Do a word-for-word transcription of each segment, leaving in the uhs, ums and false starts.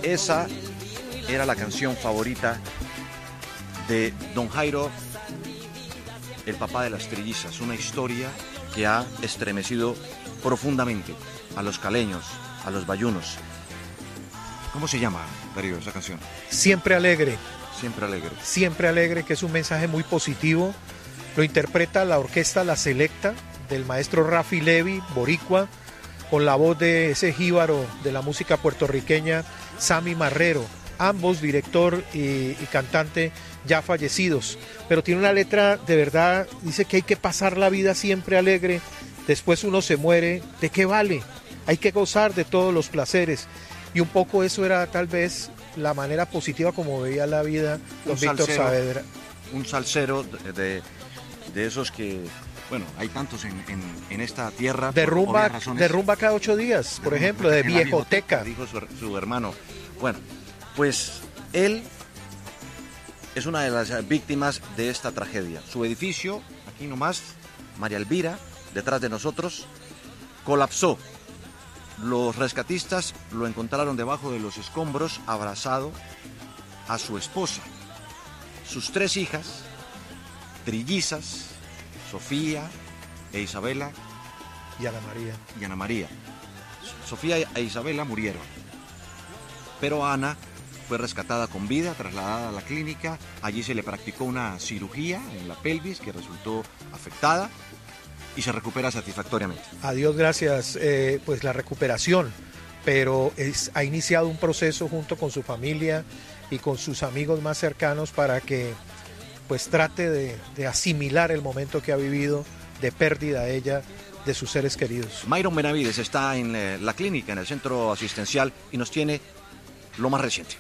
Esa era la canción favorita de don Jairo, el papá de las trillizas, una historia que ha estremecido profundamente a los caleños, a los bayunos. ¿Cómo se llama, Darío, esa canción? Siempre alegre. Siempre alegre. Siempre alegre, que es un mensaje muy positivo. Lo interpreta la orquesta La Selecta del maestro Rafi Levi, boricua, con la voz de ese jíbaro de la música puertorriqueña, Sammy Marrero, ambos director y, y cantante ya fallecidos, pero tiene una letra de verdad, dice que hay que pasar la vida siempre alegre, después uno se muere, ¿de qué vale? Hay que gozar de todos los placeres, y un poco eso era tal vez la manera positiva como veía la vida don Víctor Saavedra. Un salsero de, de, de esos que... Bueno, hay tantos en, en, en esta tierra. De rumba, de rumba cada ocho días, por ejemplo, de viejoteca. Dijo su, su hermano. Bueno, pues él es una de las víctimas de esta tragedia. Su edificio, aquí nomás, María Elvira, detrás de nosotros, colapsó. Los rescatistas lo encontraron debajo de los escombros, abrazado a su esposa, sus tres hijas, trillizas, Sofía e Isabela y Ana María. Y Ana María. Sofía e Isabela murieron, pero Ana fue rescatada con vida, trasladada a la clínica. Allí se le practicó una cirugía en la pelvis que resultó afectada y se recupera satisfactoriamente. A Dios gracias, eh, pues la recuperación, pero es, ha iniciado un proceso junto con su familia y con sus amigos más cercanos para que pues trate de, de asimilar el momento que ha vivido de pérdida ella de sus seres queridos. Myron Benavides está en eh, la clínica, en el centro asistencial, y nos tiene lo más reciente.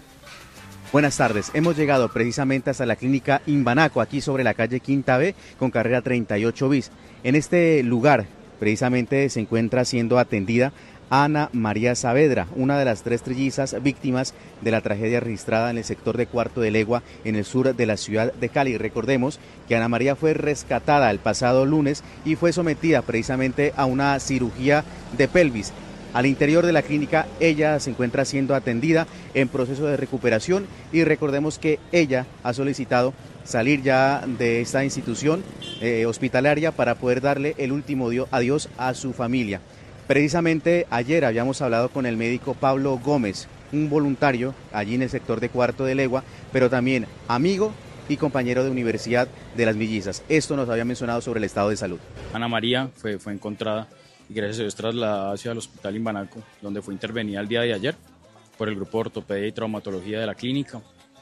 Buenas tardes, hemos llegado precisamente hasta la clínica Imbanaco, aquí sobre la calle Quinta B, con carrera treinta y ocho bis. En este lugar, precisamente, se encuentra siendo atendida Ana María Saavedra, una de las tres trillizas víctimas de la tragedia registrada en el sector de Cuarto de Legua, en el sur de la ciudad de Cali. Recordemos que Ana María fue rescatada el pasado lunes y fue sometida precisamente a una cirugía de pelvis. Al interior de la clínica ella se encuentra siendo atendida en proceso de recuperación, y recordemos que ella ha solicitado salir ya de esta institución eh, hospitalaria para poder darle el último adiós a su familia. Precisamente ayer habíamos hablado con el médico Pablo Gómez, un voluntario allí en el sector de Cuarto de Legua, pero también amigo y compañero de universidad de las mellizas. Esto nos había mencionado sobre el estado de salud. Ana María fue, fue encontrada y gracias a Dios trasladada hacia el hospital Imbanaco, donde fue intervenida el día de ayer por el grupo de ortopedia y traumatología de la clínica.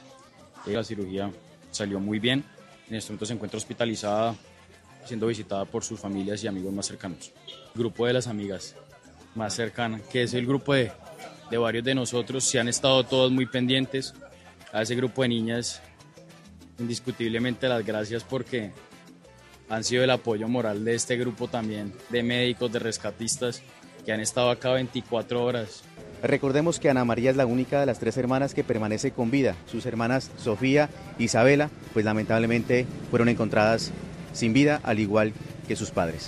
La cirugía salió muy bien, en este momento se encuentra hospitalizada, siendo visitada por sus familias y amigos más cercanos. El grupo de las amigas más cercanas, que es el grupo de, de varios de nosotros, se han estado todos muy pendientes. A ese grupo de niñas, indiscutiblemente las gracias, porque han sido el apoyo moral de este grupo también, de médicos, de rescatistas, que han estado acá veinticuatro horas. Recordemos que Ana María es la única de las tres hermanas que permanece con vida. Sus hermanas Sofía e Isabela, pues lamentablemente fueron encontradas sin vida, al igual que sus padres.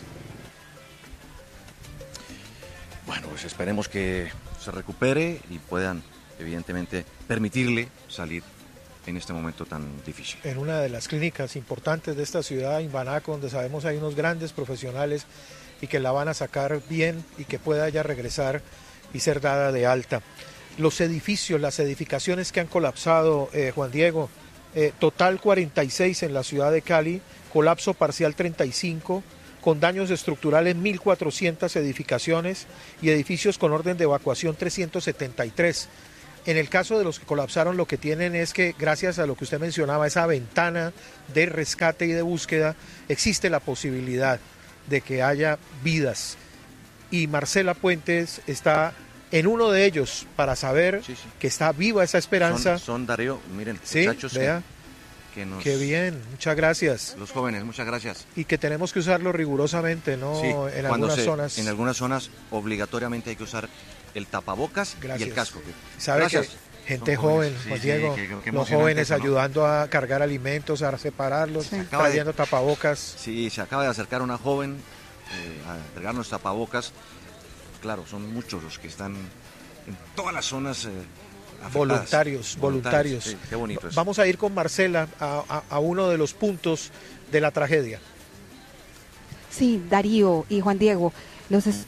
Bueno, pues esperemos que se recupere y puedan, evidentemente, permitirle salir en este momento tan difícil. En una de las clínicas importantes de esta ciudad, Imbanaco, donde sabemos hay unos grandes profesionales y que la van a sacar bien y que pueda ya regresar y ser dada de alta. Los edificios, las edificaciones que han colapsado, eh, Juan Diego, eh, total cuarenta y seis en la ciudad de Cali, colapso parcial treinta y cinco, con daños estructurales mil cuatrocientas edificaciones y edificios con orden de evacuación trescientos setenta y tres. En el caso de los que colapsaron, lo que tienen es que, gracias a lo que usted mencionaba, esa ventana de rescate y de búsqueda, existe la posibilidad de que haya vidas. Y Marcela Puentes está en uno de ellos para saber sí, sí. que está viva esa esperanza. Son, son Darío, miren, sí, muchachos vea. Que, que nos... Qué bien, muchas gracias. Los jóvenes, muchas gracias. Y que tenemos que usarlo rigurosamente, ¿no? Sí, en algunas se, zonas. En algunas zonas obligatoriamente hay que usar el tapabocas gracias. y el casco. ¿Sabe gracias. Que gente joven, sí, Juan sí, Diego, que, que los jóvenes eso, ¿no? ayudando a cargar alimentos, a separarlos, sí. trayendo de, tapabocas. Sí, se acaba de acercar una joven eh, a entregarnos tapabocas. Claro, son muchos los que están en todas las zonas eh, afectadas. Voluntarios, voluntarios. Sí, qué bonito eso. Vamos a ir con Marcela a, a, a uno de los puntos de la tragedia. Sí, Darío y Juan Diego, los es-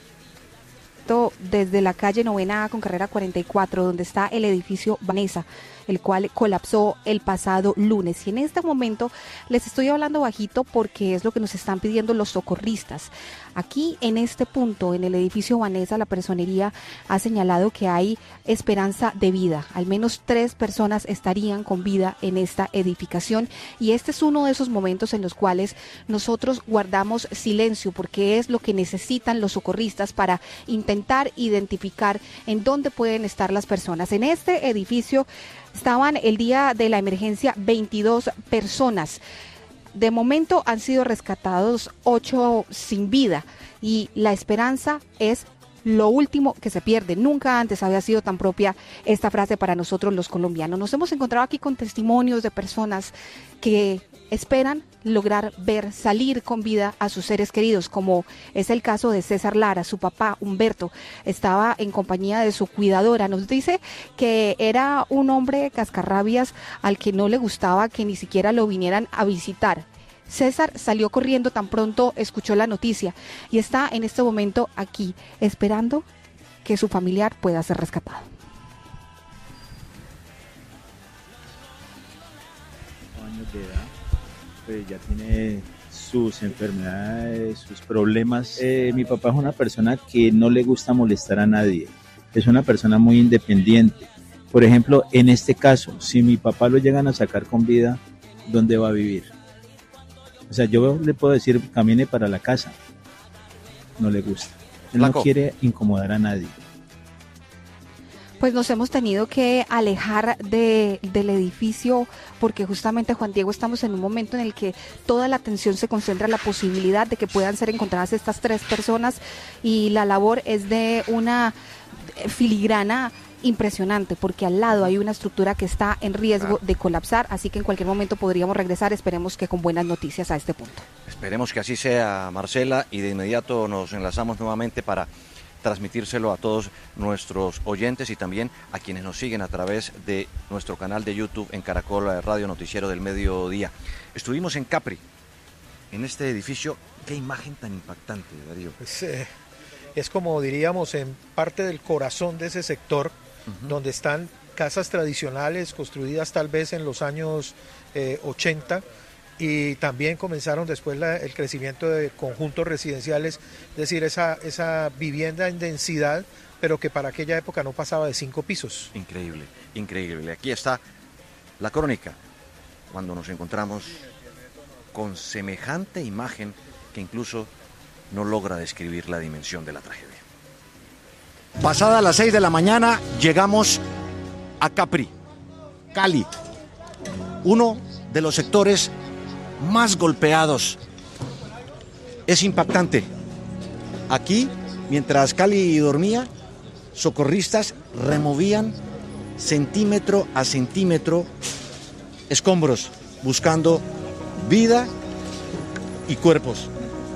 desde la calle Novena A con carrera cuarenta y cuatro, donde está el edificio Vanessa, el cual colapsó el pasado lunes. Y en este momento les estoy hablando bajito porque es lo que nos están pidiendo los socorristas. Aquí en este punto, en el edificio Vanessa, la personería ha señalado que hay esperanza de vida. Al menos tres personas estarían con vida en esta edificación, y este es uno de esos momentos en los cuales nosotros guardamos silencio, porque es lo que necesitan los socorristas para intentar identificar en dónde pueden estar las personas. En este edificio estaban el día de la emergencia veintidós personas. De momento han sido rescatados ocho sin vida, y la esperanza es lo último que se pierde. Nunca antes había sido tan propia esta frase para nosotros los colombianos. Nos hemos encontrado aquí con testimonios de personas que esperan lograr ver salir con vida a sus seres queridos, como es el caso de César Lara. Su papá, Humberto, estaba en compañía de su cuidadora. Nos dice que era un hombre cascarrabias al que no le gustaba que ni siquiera lo vinieran a visitar. César salió corriendo tan pronto escuchó la noticia y está en este momento aquí, esperando que su familiar pueda ser rescatado. Años de edad, pues ya tiene sus enfermedades, sus problemas. Eh, mi papá es una persona que no le gusta molestar a nadie, es una persona muy independiente. Por ejemplo, en este caso, si mi papá lo llegan a sacar con vida, ¿dónde va a vivir? O sea, yo le puedo decir, camine para la casa. No le gusta. Él Flaco. no quiere incomodar a nadie. Pues nos hemos tenido que alejar de, del edificio porque justamente, Juan Diego, estamos en un momento en el que toda la atención se concentra en la posibilidad de que puedan ser encontradas estas tres personas, y la labor es de una filigrana impresionante, porque al lado hay una estructura que está en riesgo de colapsar, así que en cualquier momento podríamos regresar. Esperemos que con buenas noticias a este punto. Esperemos que así sea, Marcela, y de inmediato nos enlazamos nuevamente para transmitírselo a todos nuestros oyentes y también a quienes nos siguen a través de nuestro canal de YouTube en Caracol Radio Noticiero del Mediodía. Estuvimos en Capri, en este edificio. Qué imagen tan impactante, Darío. Pues, eh, es como diríamos en parte del corazón de ese sector, uh-huh, donde están casas tradicionales construidas tal vez en los años eh, ochenta, y también comenzaron después la, el crecimiento de conjuntos residenciales, es decir, esa, esa vivienda en densidad, pero que para aquella época no pasaba de cinco pisos. Increíble, increíble. Aquí está la crónica, cuando nos encontramos con semejante imagen que incluso no logra describir la dimensión de la tragedia. Pasada las seis de la mañana llegamos a Capri, Cali, uno de los sectores más golpeados. Es impactante. Aquí, mientras Cali dormía, socorristas removían centímetro a centímetro escombros, buscando vida y cuerpos.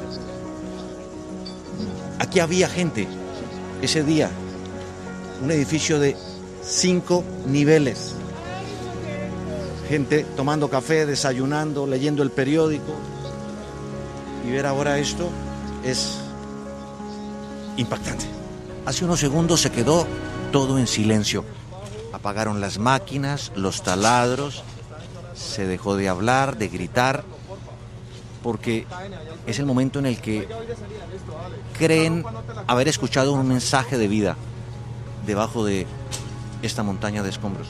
Aquí había gente ese día, un edificio de cinco niveles. Gente tomando café, desayunando, leyendo el periódico. Y ver ahora esto es impactante. Hace unos segundos se quedó todo en silencio. Apagaron las máquinas, los taladros, se dejó de hablar, de gritar, porque es el momento en el que creen haber escuchado un mensaje de vida debajo de esta montaña de escombros.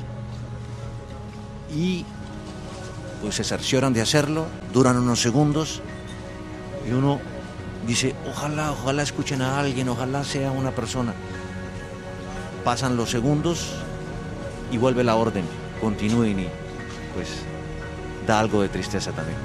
Y pues se cercioran de hacerlo, duran unos segundos y uno dice, ojalá, ojalá escuchen a alguien, ojalá sea una persona. Pasan los segundos y vuelve la orden, continúen, y pues da algo de tristeza también.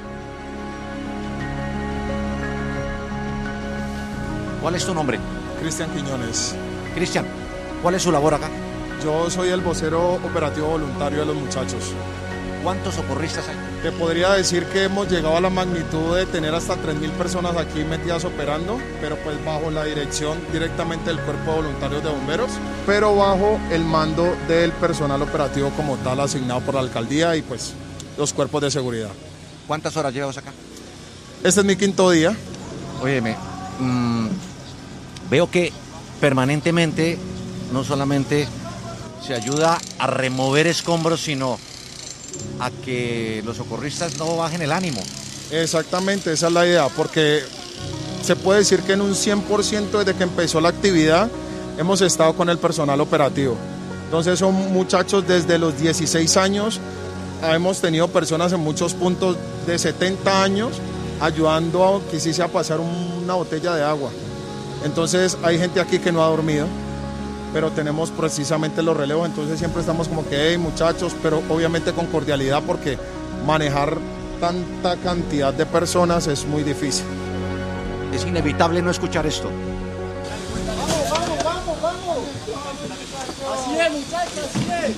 ¿Cuál es tu nombre? Cristian Quiñones. Cristian, ¿cuál es su labor acá? Yo soy el vocero operativo voluntario de los muchachos. ¿Cuántos socorristas hay? Te podría decir que hemos llegado a la magnitud de tener hasta tres mil personas aquí metidas operando, pero pues bajo la dirección directamente del Cuerpo de Voluntarios de Bomberos, pero bajo el mando del personal operativo como tal asignado por la alcaldía y pues los cuerpos de seguridad. ¿Cuántas horas llevas acá? Este es mi quinto día. Óyeme, mmm, veo que permanentemente no solamente se ayuda a remover escombros, sino a que los socorristas no bajen el ánimo. Exactamente, esa es la idea, porque se puede decir que en un cien por ciento desde que empezó la actividad hemos estado con el personal operativo. Entonces son muchachos desde los dieciséis años, hemos tenido personas en muchos puntos de setenta años ayudando a que sí sea pasar una botella de agua. Entonces hay gente aquí que no ha dormido, pero tenemos precisamente los relevos, entonces siempre estamos como que, hey muchachos, pero obviamente con cordialidad porque manejar tanta cantidad de personas es muy difícil. Es inevitable no escuchar esto. Vamos, vamos, vamos, vamos. Así es, muchachos, así es.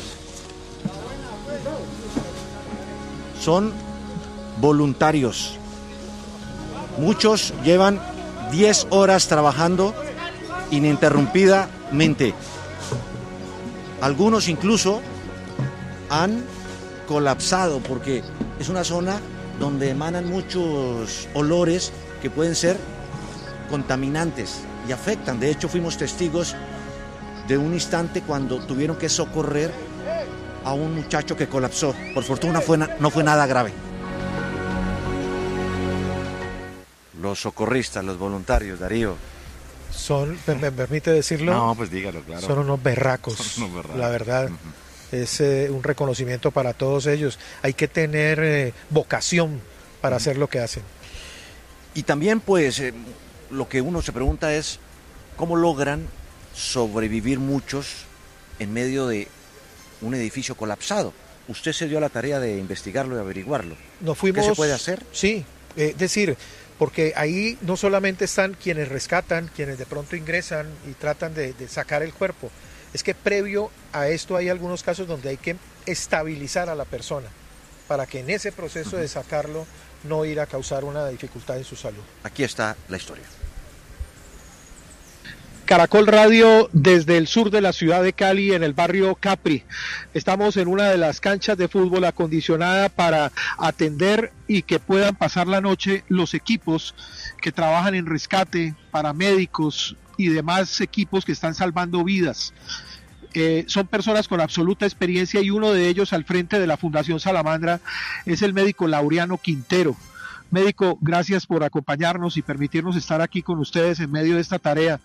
Son voluntarios. Muchos llevan diez horas trabajando ininterrumpidamente. Algunos incluso han colapsado porque es una zona donde emanan muchos olores que pueden ser contaminantes y afectan. De hecho, fuimos testigos de un instante cuando tuvieron que socorrer a un muchacho que colapsó. Por fortuna fue na- no fue nada grave. Los socorristas, los voluntarios, Darío. Son, ¿me, me permite decirlo? No, pues dígalo, claro. Son unos berracos, Son unos berracos. la verdad. Uh-huh. Es eh, un reconocimiento para todos ellos. Hay que tener eh, vocación para uh-huh. hacer lo que hacen. Y también, pues, eh, lo que uno se pregunta es cómo logran sobrevivir muchos en medio de un edificio colapsado. Usted se dio a la tarea de investigarlo y averiguarlo. Nos fuimos, ¿Qué se puede hacer? Sí, es eh, decir, porque ahí no solamente están quienes rescatan, quienes de pronto ingresan y tratan de, de sacar el cuerpo, es que previo a esto hay algunos casos donde hay que estabilizar a la persona para que en ese proceso uh-huh. de sacarlo no ir a causar una dificultad en su salud. Aquí está la historia. Caracol Radio desde el sur de la ciudad de Cali, en el barrio Capri. Estamos en una de las canchas de fútbol acondicionada para atender y que puedan pasar la noche los equipos que trabajan en rescate, paramédicos y demás equipos que están salvando vidas. Eh, son personas con absoluta experiencia y uno de ellos al frente de la Fundación Salamandra es el médico Laureano Quintero. Médico, gracias por acompañarnos y permitirnos estar aquí con ustedes en medio de esta tarea.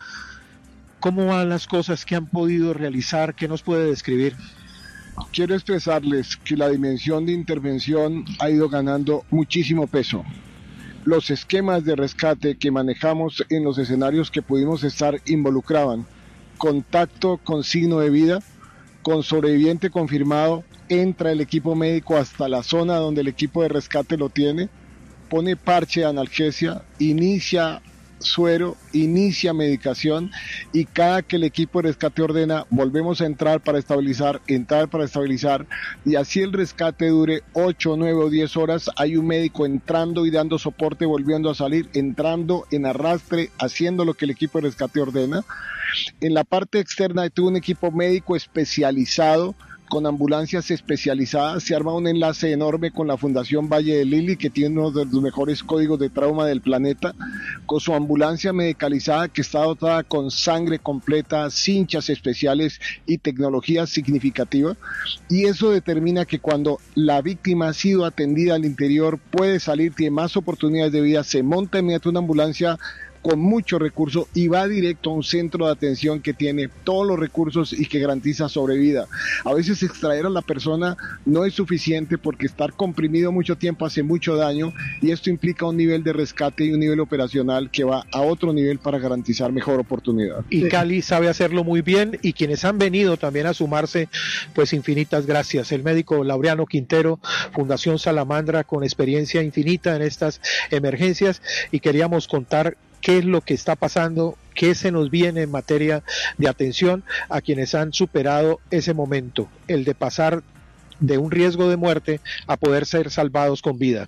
¿Cómo van las cosas? ¿Qué han podido realizar? ¿Qué nos puede describir? Quiero expresarles que la dimensión de intervención ha ido ganando muchísimo peso. Los esquemas de rescate que manejamos en los escenarios que pudimos estar involucraban contacto con signo de vida, con sobreviviente confirmado, entra el equipo médico hasta la zona donde el equipo de rescate lo tiene, pone parche de analgesia, inicia suero, inicia medicación y cada que el equipo de rescate ordena, volvemos a entrar para estabilizar, entrar para estabilizar y así el rescate dure ocho, nueve o diez horas, hay un médico entrando y dando soporte, volviendo a salir, entrando en arrastre, haciendo lo que el equipo de rescate ordena. En la parte externa tuvo un equipo médico especializado con ambulancias especializadas, se arma un enlace enorme con la Fundación Valle de Lili, que tiene uno de los mejores códigos de trauma del planeta, con su ambulancia medicalizada que está dotada con sangre completa, cinchas especiales y tecnología significativa, y eso determina que cuando la víctima ha sido atendida al interior, puede salir, tiene más oportunidades de vida, se monta inmediatamente una ambulancia con mucho recurso y va directo a un centro de atención que tiene todos los recursos y que garantiza sobrevida. A veces extraer a la persona no es suficiente porque estar comprimido mucho tiempo hace mucho daño y esto implica un nivel de rescate y un nivel operacional que va a otro nivel para garantizar mejor oportunidad. Y Cali sabe hacerlo muy bien y quienes han venido también a sumarse, pues infinitas gracias. El médico Laureano Quintero, Fundación Salamandra, con experiencia infinita en estas emergencias, y queríamos contar qué es lo que está pasando, qué se nos viene en materia de atención a quienes han superado ese momento, el de pasar de un riesgo de muerte a poder ser salvados con vida.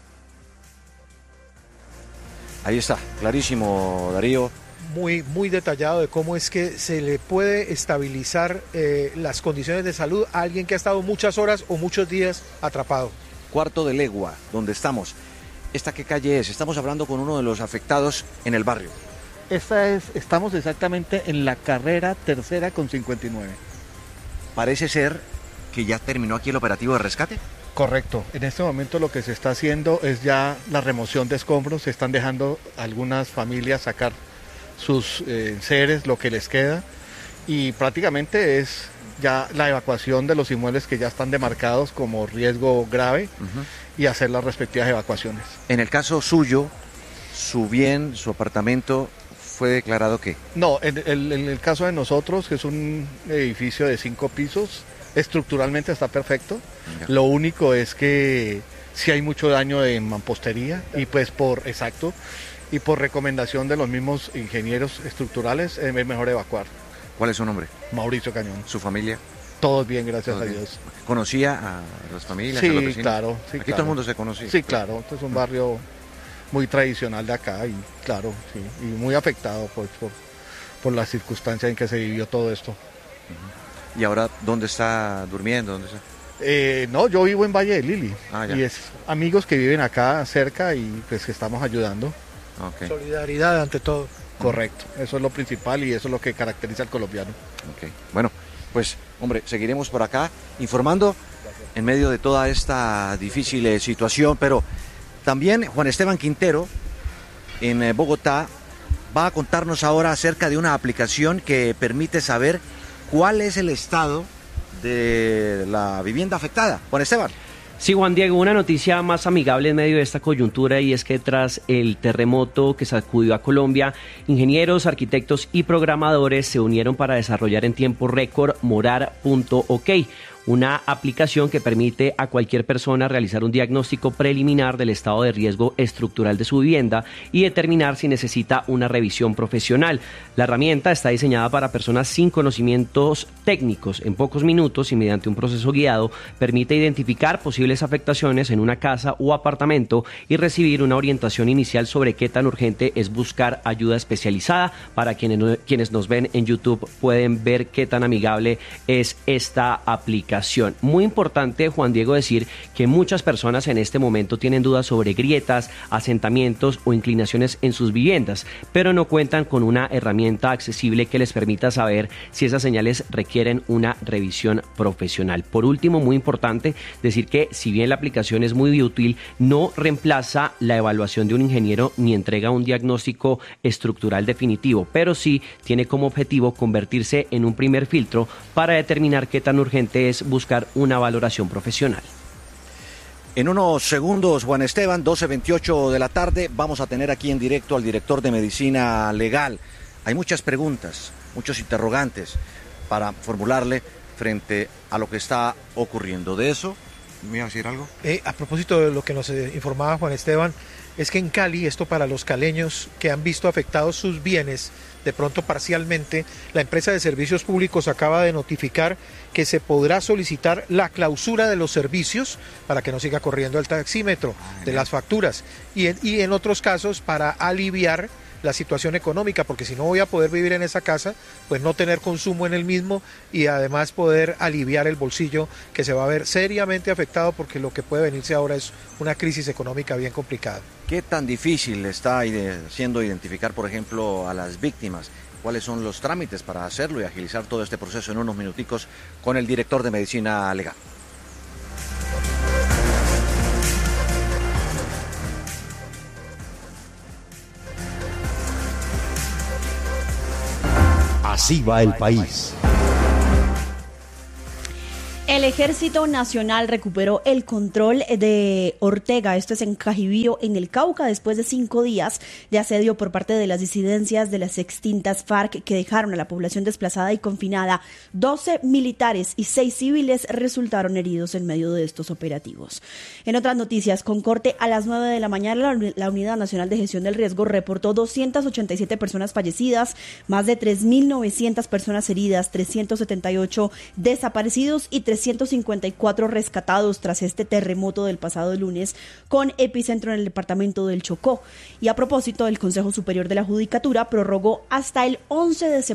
Ahí está, clarísimo, Darío. Muy, muy detallado de cómo es que se le puede estabilizar eh, las condiciones de salud a alguien que ha estado muchas horas o muchos días atrapado. Cuarto de legua, donde estamos. ¿Esta qué calle es? Estamos hablando con uno de los afectados en el barrio. Esta es, estamos exactamente en la carrera tercera con cincuenta y nueve. Parece ser que ya terminó aquí el operativo de rescate. Correcto, en este momento lo que se está haciendo es ya la remoción de escombros, se están dejando algunas familias sacar sus eh, seres, lo que les queda, y prácticamente es ya la evacuación de los inmuebles que ya están demarcados como riesgo grave uh-huh. y hacer las respectivas evacuaciones. En el caso suyo, su bien, su apartamento, ¿fue declarado qué? No, en el, en el caso de nosotros, que es un edificio de cinco pisos, estructuralmente está perfecto, ya. Lo único es que sí hay mucho daño en mampostería y pues por, exacto, y por recomendación de los mismos ingenieros estructurales es mejor evacuar. ¿Cuál es su nombre? Mauricio Cañón. ¿Su familia? Todos bien, gracias Todos a bien. Dios. ¿Conocía a las familias? Sí, a los vecinos? claro. Sí, Aquí claro. todo el mundo se conocía. Sí, claro. Este es un barrio muy tradicional de acá y claro, sí, y muy afectado por, por, por la circunstancia en que se vivió todo esto. ¿Y ahora dónde está durmiendo? ¿Dónde está? Eh, no, yo vivo en Valle de Lili ah, ya. y es amigos que viven acá cerca y pues que estamos ayudando. Okay. Solidaridad ante todo. Correcto, eso es lo principal y eso es lo que caracteriza al colombiano. Okay. Bueno, pues hombre, seguiremos por acá informando en medio de toda esta difícil eh, situación, pero también Juan Esteban Quintero en eh, Bogotá va a contarnos ahora acerca de una aplicación que permite saber cuál es el estado de la vivienda afectada. Juan Esteban. Sí, Juan Diego, una noticia más amigable en medio de esta coyuntura y es que tras el terremoto que sacudió a Colombia, ingenieros, arquitectos y programadores se unieron para desarrollar en tiempo récord Morar punto ok, una aplicación que permite a cualquier persona realizar un diagnóstico preliminar del estado de riesgo estructural de su vivienda y determinar si necesita una revisión profesional. La herramienta está diseñada para personas sin conocimientos técnicos. En pocos minutos y mediante un proceso guiado permite identificar posibles afectaciones en una casa o apartamento y recibir una orientación inicial sobre qué tan urgente es buscar ayuda especializada. Para quienes, quienes nos ven en YouTube pueden ver qué tan amigable es esta aplicación. Muy importante, Juan Diego, decir que muchas personas en este momento tienen dudas sobre grietas, asentamientos o inclinaciones en sus viviendas, pero no cuentan con una herramienta accesible que les permita saber si esas señales requieren una revisión profesional. Por último, muy importante decir que si bien la aplicación es muy útil, no reemplaza la evaluación de un ingeniero ni entrega un diagnóstico estructural definitivo, pero sí tiene como objetivo convertirse en un primer filtro para determinar qué tan urgente es buscar una valoración profesional. En unos segundos, Juan Esteban, doce veintiocho de la tarde, vamos a tener aquí en directo al director de Medicina Legal. Hay muchas preguntas, muchos interrogantes para formularle frente a lo que está ocurriendo. De eso, ¿me iba a decir algo? Eh, a propósito de lo que nos eh, informaba Juan Esteban, es que en Cali, esto para los caleños que han visto afectados sus bienes, de pronto parcialmente, la empresa de servicios públicos acaba de notificar que se podrá solicitar la clausura de los servicios para que no siga corriendo el taxímetro de las facturas y en, y en otros casos para aliviar la situación económica, porque si no voy a poder vivir en esa casa, pues no tener consumo en el mismo y además poder aliviar el bolsillo que se va a ver seriamente afectado porque lo que puede venirse ahora es una crisis económica bien complicada. ¿Qué tan difícil está siendo identificar, por ejemplo, a las víctimas? ¿Cuáles son los trámites para hacerlo y agilizar todo este proceso en unos minuticos con el director de Medicina Legal? Así va el país. El Ejército Nacional recuperó el control de Ortega, esto es en Cajibío, en el Cauca, después de cinco días de asedio por parte de las disidencias de las extintas FARC que dejaron a la población desplazada y confinada. doce militares y seis civiles resultaron heridos en medio de estos operativos. En otras noticias, con corte a las nueve de la mañana, la Unidad Nacional de Gestión del Riesgo reportó doscientas ochenta y siete personas fallecidas, más de tres mil novecientas personas heridas, trescientos setenta y ocho desaparecidos y trescientos trescientos cincuenta y cuatro rescatados tras este terremoto del pasado lunes con epicentro en el departamento del Chocó. Y a propósito, el Consejo Superior de la Judicatura prorrogó hasta el once de septiembre